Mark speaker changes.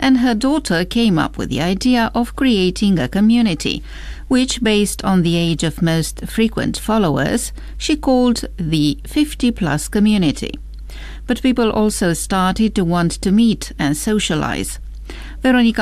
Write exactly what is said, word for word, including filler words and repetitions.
Speaker 1: and her daughter came up with the idea of creating a community, which, based on the age of most frequent followers, she called the fifty plus community. But people also started to want to meet and socialize. Veronika